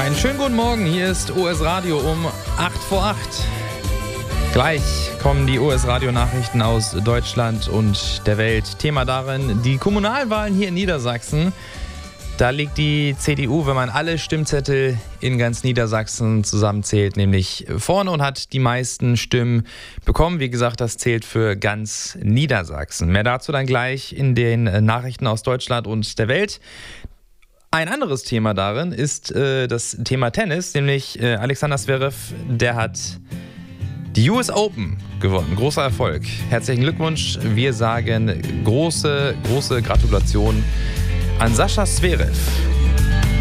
Einen schönen guten Morgen, hier ist OS Radio um 8 vor 8. Gleich kommen die OS Radio Nachrichten aus Deutschland und der Welt. Thema darin, die Kommunalwahlen hier in Niedersachsen. Da liegt die CDU, wenn man alle Stimmzettel in ganz Niedersachsen zusammenzählt, nämlich vorne und hat die meisten Stimmen bekommen. Wie gesagt, das zählt für ganz Niedersachsen. Mehr dazu dann gleich in den Nachrichten aus Deutschland und der Welt. Ein anderes Thema darin ist das Thema Tennis, nämlich Alexander Zverev, der hat die US Open gewonnen. Großer Erfolg. Herzlichen Glückwunsch. Wir sagen große Gratulation an Sascha Zverev.